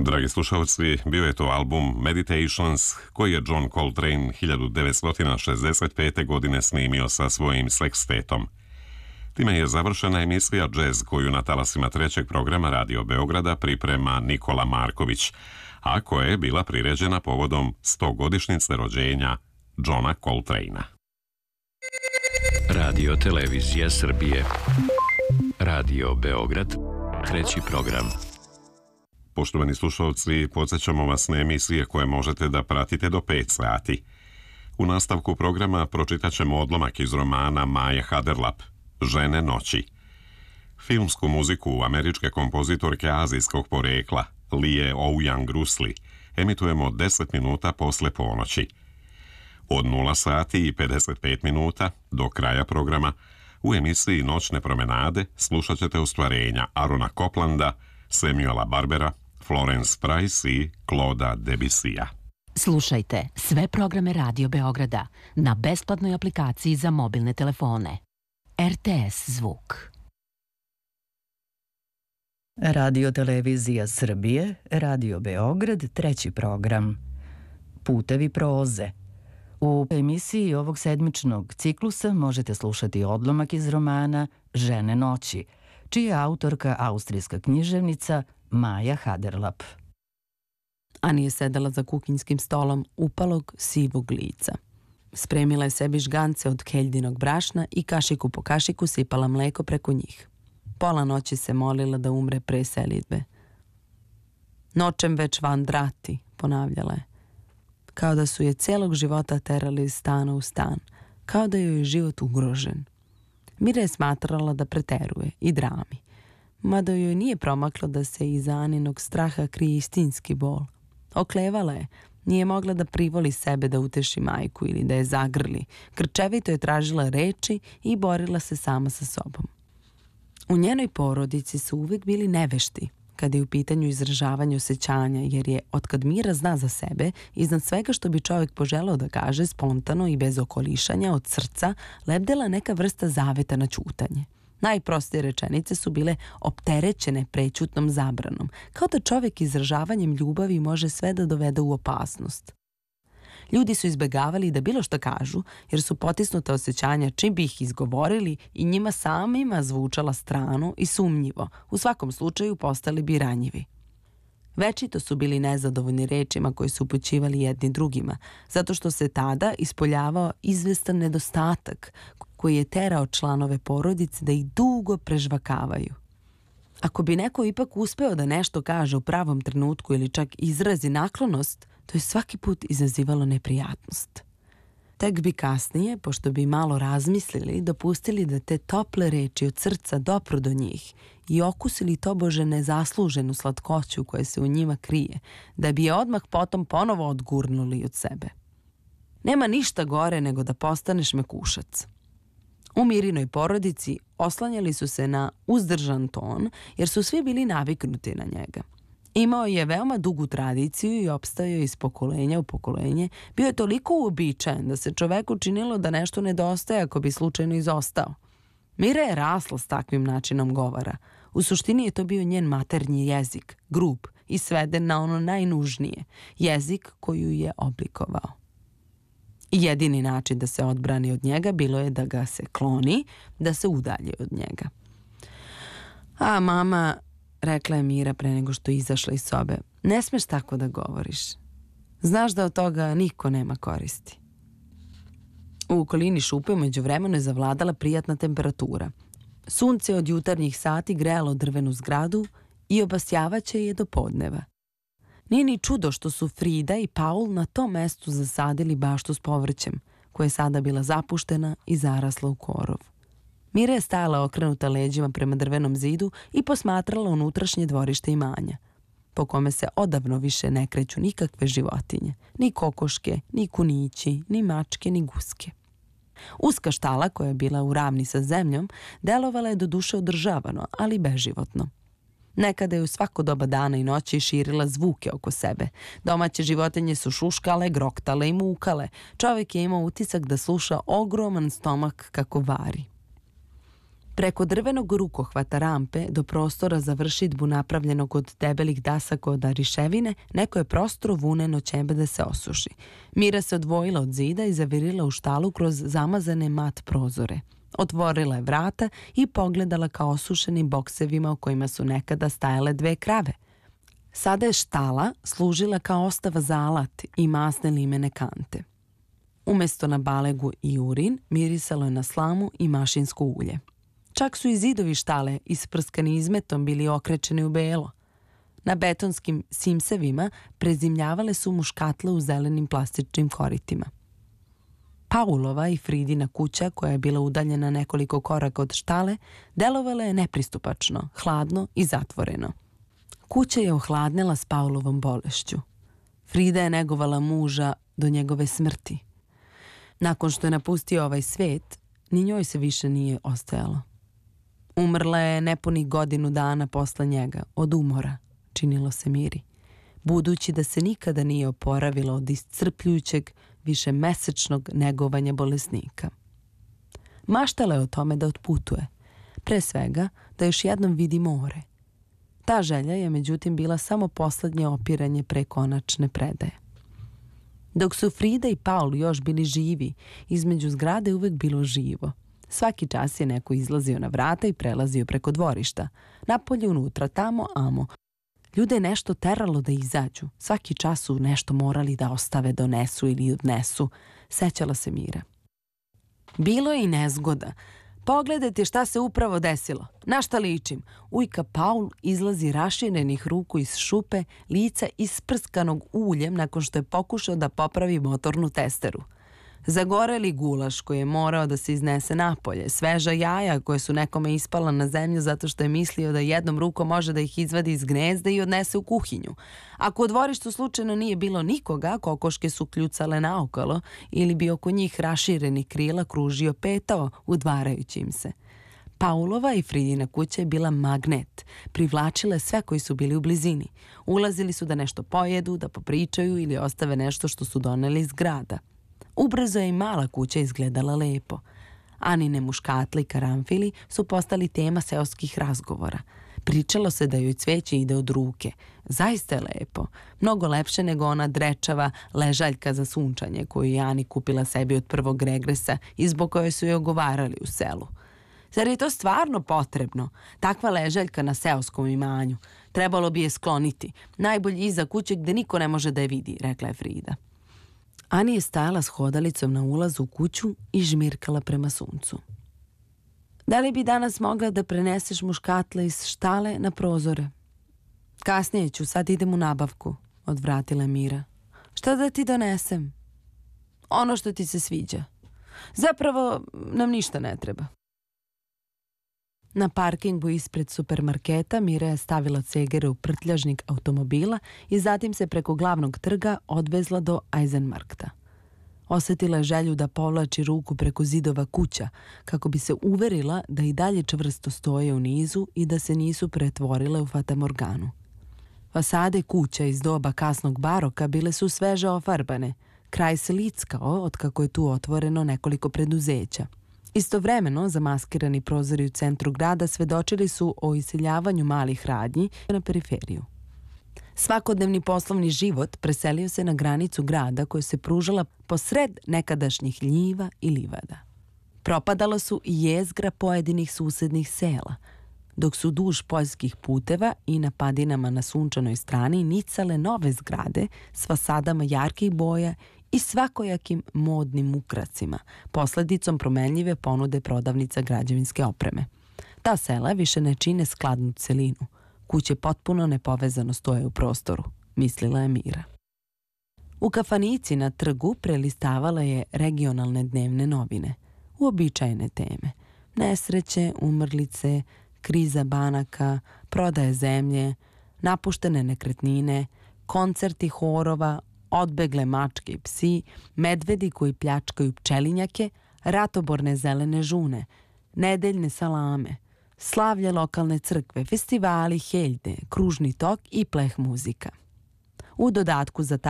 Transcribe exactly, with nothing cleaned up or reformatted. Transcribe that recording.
Dragi slušalci, bio je to album Meditations koji je John Coltrane hiljadu devetsto šezdeset pete. godine snimio sa svojim sekstetom. Time je završena emisija Jazz koju na talasima trećeg programa Radio Beograda priprema Nikola Marković, a koja je bila priređena povodom stogodišnjice rođenja Johna Coltranea. Radio Televizija Srbije. Radio Beograd, treći program. Poštovani slušalci, podsjećamo vas na emisije koje možete da pratite do pet sati. U nastavku programa pročitat ćemo odlomak iz romana Maje Haderlap, Žene noći. Filmsku muziku američke kompozitorke azijskog porekla, Lee Ouyang-Rusli, emitujemo deset minuta posle ponoći. Od nula sati i pedeset pet minuta do kraja programa u emisiji Noćne promenade slušat ćete ostvarenja Arona Coplanda, Samuela Barbera, Florence Price i Claude'a Debussya. Slušajte sve programe Radio Beograda na besplatnoj aplikaciji za mobilne telefone. R T S zvuk. Radio Televizija Srbije, Radio Beograd, treći program. Putevi proze. U emisiji ovog sedmičnog ciklusa možete slušati odlomak iz romana Žene noći, čija je autorka austrijska književnica Maja Haderlap. Ani je sedela za kuhinjskim stolom upalog, sivog lica. Spremila je sebi žgance od keljdinog brašna i kašiku po kašiku sipala mleko preko njih. Pola noći se molila da umre pre selidbe. Noćem već van drati, ponavljala je. Kao da su je celog života terali iz stana u stan, kao da joj je život ugrožen. Mira je smatrala da preteruje i drami, mada joj nije promaklo da se iza Aninog straha krije istinski bol. Oklevala je, nije mogla da privoli sebe da uteši majku ili da je zagrli. Grčevito je tražila reči i borila se sama sa sobom. U njenoj porodici su uvijek bili nevešti kada je u pitanju izražavanja osjećanja, jer je, otkad Mira zna za sebe, iznad svega što bi čovjek poželao da kaže, spontano i bez okolišanja, od srca, lebdela neka vrsta zaveta na ćutanje. Najprostije rečenice su bile opterećene prećutnom zabranom, kao da čovjek izražavanjem ljubavi može sve da dovede u opasnost. Ljudi su izbegavali da bilo što kažu, jer su potisnuta osjećanja čim bi ih izgovorili i njima samima zvučala strano i sumnjivo, u svakom slučaju postali bi ranjivi. Večito su bili nezadovoljni rečima koji su upućivali jedni drugima, zato što se tada ispoljavao izvestan nedostatak koji je terao članove porodice da ih dugo prežvakavaju. Ako bi neko ipak uspeo da nešto kaže u pravom trenutku ili čak izrazi naklonost, to je svaki put izazivalo neprijatnost. Tek bi kasnije, pošto bi malo razmislili, dopustili da te tople reči od srca dopru do njih i okusili tobože nezasluženu slatkoću koja se u njima krije, da bi je odmah potom ponovo odgurnuli od sebe. Nema ništa gore nego da postaneš mekušac. U Mirinoj porodici oslanjali su se na uzdržan ton, jer su svi bili naviknuti na njega. Imao je veoma dugu tradiciju i opstajao iz pokolenja u pokolenje. Bio je toliko uobičajen da se čoveku činilo da nešto nedostaje ako bi slučajno izostao. Mira je rasla s takvim načinom govora. U suštini je to bio njen maternji jezik, grub i sveden na ono najnužnije, jezik koju je oblikovao. Jedini način da se odbrani od njega bilo je da ga se kloni, da se udalji od njega. A mama, rekla je Mira pre nego što je izašla iz sobe, ne smeš tako da govoriš. Znaš da od toga niko nema koristi. U okolini šupe međuvremeno je zavladala prijatna temperatura. Sunce od jutarnjih sati grejalo drvenu zgradu i obasjavaće je do podneva. Nije ni čudo što su Frida i Paul na tom mestu zasadili baštu s povrćem, koja je sada bila zapuštena i zarasla u korov. Mira je stajala okrenuta leđima prema drvenom zidu i posmatrala unutrašnje dvorište imanja, po kome se odavno više ne kreću nikakve životinje, ni kokoške, ni kunići, ni mačke, ni guske. Uska štala, koja je bila u ravni sa zemljom, delovala je do duše održavano, ali beživotno. Nekada je u svako doba dana i noći širila zvuke oko sebe. Domaće životinje su šuškale, groktale i mukale. Čovjek je imao utisak da sluša ogroman stomak kako vari. Preko drvenog rukohvata rampe do prostora za vršidbu napravljenog od debelih dasaka od ariševine, neko je prostro vuneno ćebe da se osuši. Mira se odvojila od zida i zavirila u štalu kroz zamazane mat prozore. Otvorila je vrata i pogledala ka osušenim boksevima u kojima su nekada stajale dve krave. Sada je štala služila kao ostava za alat i masne limene kante. Umesto na balegu i urin, mirisalo je na slamu i mašinsko ulje. Čak su i zidovi štale isprskani izmetom bili okrečeni u belo. Na betonskim simsevima prezimljavale su muškatle u zelenim plastičnim koritima. Paulova i Fridina kuća, koja je bila udaljena nekoliko koraka od štale, delovala je nepristupačno, hladno i zatvoreno. Kuća je ohladnela s Paulovom bolešću. Frida je negovala muža do njegove smrti. Nakon što je napustio ovaj svet, ni njoj se više nije ostajalo. Umrla je nepunih godinu dana posle njega, od umora, činilo se Miri, budući da se nikada nije oporavila od iscrpljujućeg, višemesečnog negovanja bolesnika. Maštala je o tome da otputuje, pre svega da još jednom vidi more. Ta želja je međutim bila samo poslednje opiranje pre konačne predaje. Dok su Frida i Paul još bili živi, između zgrade uvek bilo živo. Svaki čas je neko izlazio na vrata i prelazio preko dvorišta. Napolje, unutra, tamo, amo. Ljude je nešto teralo da izađu. Svaki čas su nešto morali da ostave, donesu ili odnesu. Sećala se Mira. Bilo je i nezgoda. Pogledajte šta se upravo desilo. Na šta ličim? Ujka Paul izlazi raširenih ruku iz šupe, lica isprskanog uljem nakon što je pokušao da popravi motornu testeru. Zagoreli gulaš koji je morao da se iznese napolje, sveža jaja koje su nekome ispala na zemlju zato što je mislio da jednom rukom može da ih izvadi iz gnezda i odnese u kuhinju. Ako u dvorištu slučajno nije bilo nikoga, kokoške su kljucale naokolo ili bi oko njih rašireni krila kružio petao, udvarajući im se. Paulova i Fridina kuća je bila magnet, privlačile sve koji su bili u blizini. Ulazili su da nešto pojedu, da popričaju ili ostave nešto što su doneli iz grada. Ubrzo je i mala kuća izgledala lepo. Anine muškatle i karanfili su postali tema seoskih razgovora. Pričalo se da joj cveće ide od ruke. Zaista je lepo. Mnogo lepše nego ona drečava ležaljka za sunčanje koju je Ani kupila sebi od prvog regresa i zbog koje su joj ogovarali u selu. Zar je to stvarno potrebno? Takva ležaljka na seoskom imanju. Trebalo bi je skloniti. Najbolje iza kuće gde niko ne može da je vidi, rekla je Frida. Ani je stajala s hodalicom na ulazu u kuću i žmirkala prema suncu. Da li bi danas mogla da preneseš muškatle iz štale na prozore? Kasnije ću, sad idem u nabavku, odvratila je Mira. Šta da ti donesem? Ono što ti se sviđa. Zapravo nam ništa ne treba. Na parkingu ispred supermarketa Mira je stavila cegere u prtljažnik automobila i zatim se preko glavnog trga odvezla do Eisenmarkta. Osetila je želju da povlači ruku preko zidova kuća kako bi se uverila da i dalje čvrsto stoje u nizu i da se nisu pretvorile u fatamorganu. Fasade kuća iz doba kasnog baroka bile su sveže ofarbane. Kraj se lickao otkako je tu otvoreno nekoliko preduzeća. Istovremeno, zamaskirani prozori u centru grada svedočili su o iseljavanju malih radnji na periferiju. Svakodnevni poslovni život preselio se na granicu grada koja se pružala posred nekadašnjih njiva i livada. Propadalo su i jezgra pojedinih susednih sela, dok su duž poljskih puteva i na padinama na sunčanoj strani nicale nove zgrade s fasadama jarkih boja i svakojakim modnim ukracima, posledicom promenljive ponude prodavnica građevinske opreme. Ta sela više ne čine skladnu celinu. Kuće potpuno nepovezano stoje u prostoru, mislila je Mira. U kafanici na trgu prelistavala je regionalne dnevne novine, uobičajene teme. Nesreće, umrlice, kriza banaka, prodaje zemlje, napuštene nekretnine, koncerti horova, odbegle mačke i psi, medvedi koji pljačkaju pčelinjake, ratoborne zelene žune, nedeljne salame, slavlje lokalne crkve, festivali, heljde, kružni tok i pleh muzika. U dodatku za